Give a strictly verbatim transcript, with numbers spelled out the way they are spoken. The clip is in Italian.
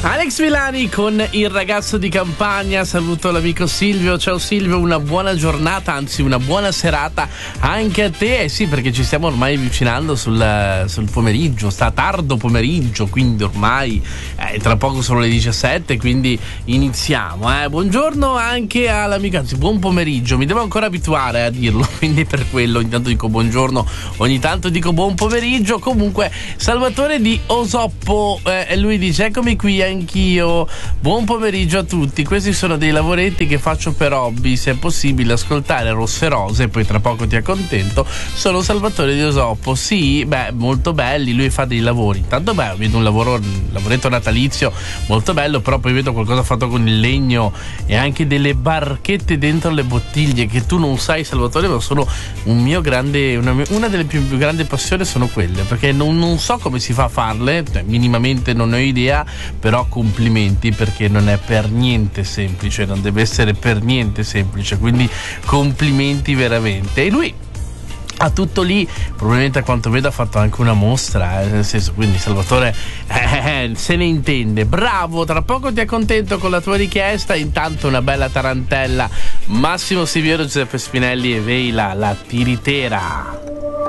Alex Milani con Il ragazzo di campagna. Saluto l'amico Silvio. Ciao Silvio, una buona giornata, anzi una buona serata anche a te. Eh sì, perché ci stiamo ormai avvicinando sul, sul pomeriggio, sta tardo pomeriggio, quindi ormai eh, tra poco sono le diciassette, quindi iniziamo. Eh. Buongiorno anche all'amico, anzi buon pomeriggio, mi devo ancora abituare a dirlo, quindi per quello intanto dico buongiorno, ogni tanto dico buon pomeriggio. Comunque Salvatore di Osoppo, eh, lui dice eccomi qui anch'io, buon pomeriggio a tutti. Questi sono dei lavoretti che faccio per hobby, se è possibile ascoltare Rosse Rose, poi tra poco ti accontento. Sono Salvatore di Osoppo. Sì, beh, molto belli, lui fa dei lavori, intanto beh, vedo un lavoro, un lavoretto natalizio molto bello, però poi vedo qualcosa fatto con il legno e anche delle barchette dentro le bottiglie che tu non sai, Salvatore, ma sono un mio grande, una, una delle più, più grandi passioni sono quelle, perché non, non so come si fa a farle, cioè, minimamente non ho idea, però complimenti, perché non è per niente semplice, non deve essere per niente semplice, quindi complimenti veramente. E lui ha tutto lì, probabilmente a quanto vedo ha fatto anche una mostra, eh, nel senso, quindi Salvatore eh, se ne intende, bravo. Tra poco ti accontento con la tua richiesta, intanto una bella tarantella, Massimo Siviero, Giuseppe Spinelli e Veila, la tiritera.